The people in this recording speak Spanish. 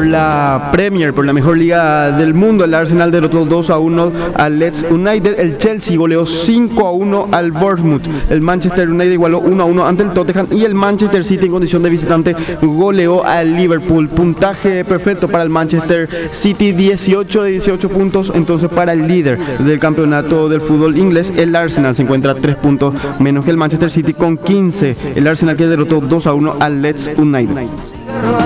la Premier, por la mejor liga del mundo. El Arsenal derrotó 2-1 al Leeds United. El Chelsea goleó 5-1 al Bournemouth. El Manchester United igualó 1-1 ante el Tottenham. Y el Manchester City, en condición de visitante, goleó al Liverpool. Puntaje perfecto para el Manchester City, 18 de 18 puntos. Entonces, para el líder del campeonato del fútbol inglés, el Arsenal, se encuentra 3 puntos menos que el Manchester City con 15. El Arsenal, que derrotó 2-1 al Leeds United.